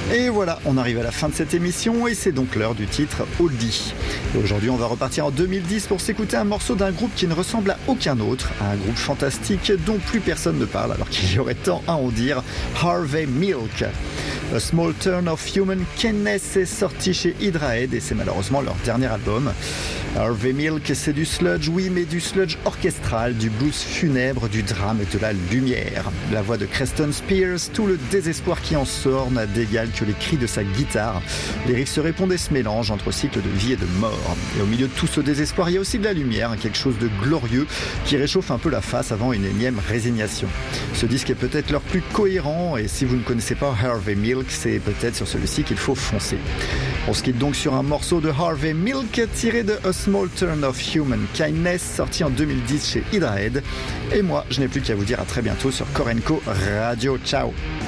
Et voilà, on arrive à la fin de cette émission et c'est donc l'heure du titre Oldie. Et aujourd'hui, on va repartir en 2010 pour s'écouter un morceau d'un groupe qui ne ressemble à aucun autre, un groupe fantastique dont plus personne ne parle alors qu'il y aurait tant à en dire, Harvey Milk. A Small Turn of Human Kindness est sorti chez Hydrahead et c'est malheureusement leur dernier album. Harvey Milk, c'est du sludge, oui, mais du sludge orchestral, du blues funèbre, du drame et de la lumière. La voix de Creston Spears, tout le désespoir qui en sort n'a d'égal que les cris de sa guitare. Les riffs se répondent et se mélangent entre cycles de vie et de mort. Et au milieu de tout ce désespoir, il y a aussi de la lumière, quelque chose de glorieux qui réchauffe un peu la face avant une énième résignation. Ce disque est peut-être leur plus cohérent et si vous ne connaissez pas Harvey Milk, c'est peut-être sur celui-ci qu'il faut foncer. On se quitte donc sur un morceau de Harvey Milk tiré de A Small Turn of Human Kindness sorti en 2010 chez Hydrahead. Et moi, je n'ai plus qu'à vous dire à très bientôt sur Korenko Radio. Ciao.